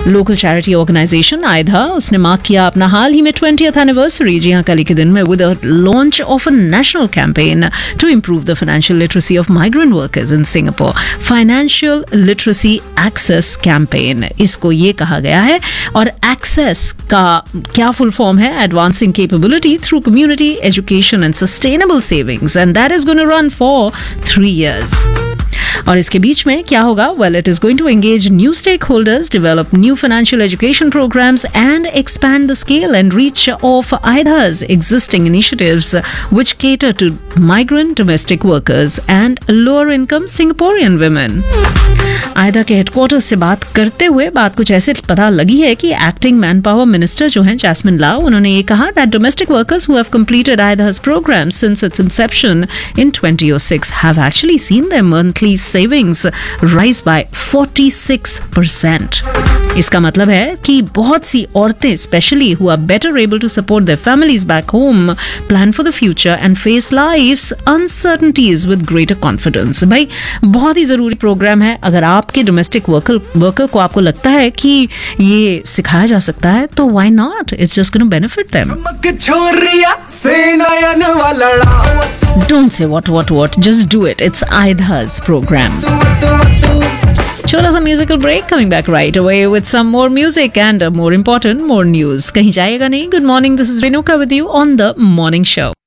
Local charity organisation आयधा, उसने mark किया अपना हाल ही में 20th एनिवर्सरी, जी हाँ कल के दिन में, with a launch of a national campaign to improve the financial literacy of migrant workers in Singapore. Financial literacy access campaign इसको ये कहा गया है, और एक्सेस का क्या फुल फॉर्म है? Advancing capability through community education and sustainable savings, and that is going to run for 3 years। और इसके बीच में क्या होगा? Well, it is going to engage new stake holders, develop new financial education programmes and expand the scale and reach of आयधा's existing initiatives which cater to migrant domestic workers and lower income Singaporean women। आयधा के headquarters से बात करते हुए बात कुछ ऐसे पता लगी है कि एक्टिंग मैन पावर मिनिस्टर जो हैं जैस्मिन लाओ, उन्होंने ये कहा that domestic workers who have completed आयधा's program since its inception in 2006 have actually seen their monthly savings rise by 46%। इसका मतलब है कि बहुत सी औरतें specially who are better able to support their families back home, plan for the future and face life's uncertainties with greater confidence। भाई बहुत ही जरूरी programme है। अगर आपके डोमेस्टिक वर्कर को आपको लगता है कि ये सिखाया जा सकता है तो why not? It's just going to benefit them। Don't say what, just do it। It's Aidha's program। छोटा सा musical break, coming back right away with some more music and more important more news. कहीं जाएगा नहीं। Good morning, this is Renuka with you on the morning show.